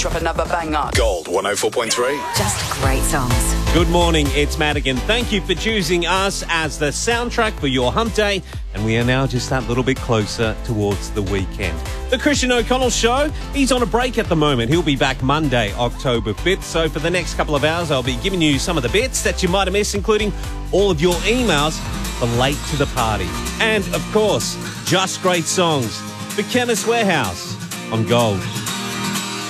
drop another banger. Gold 104.3. Just great songs. Good morning, it's Madigan. Thank you for choosing us as the soundtrack for your hump day, and we are now just that little bit closer towards the weekend. The Christian O'Connell Show, he's on a break at the moment. He'll be back Monday, October 5th. So for the next couple of hours, I'll be giving you some of the bits that you might have missed, including all of your emails for late to the party. And, of course, just great songs for Chemist Warehouse on Gold.